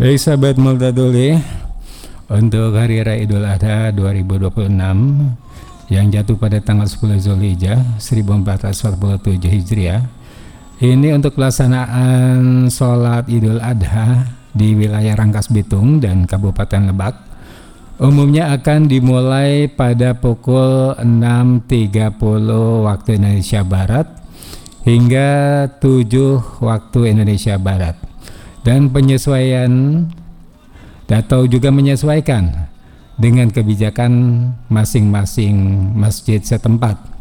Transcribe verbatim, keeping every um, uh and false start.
Baik sahabat Multaduli, untuk Hari Raya Idul Adha dua ribu dua puluh enam yang jatuh pada tanggal sepuluh Zulhijjah seribu empat ratus empat puluh tujuh Hijriah, ini untuk pelaksanaan sholat Idul Adha di wilayah Rangkas Bitung dan Kabupaten Lebak umumnya akan dimulai pada pukul enam tiga puluh waktu Indonesia Barat hingga tujuh waktu Indonesia Barat, dan penyesuaian atau juga menyesuaikan dengan kebijakan masing-masing masjid setempat.